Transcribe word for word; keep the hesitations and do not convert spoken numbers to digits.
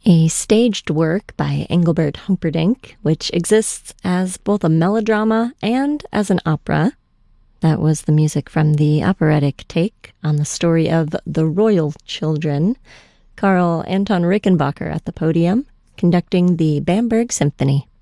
a staged work by Engelbert Humperdinck, which exists as both a melodrama and as an opera. That was the music from the operatic take on the story of The Royal Children. Karl Anton Rickenbacker at the podium, conducting the Bamberg Symphony.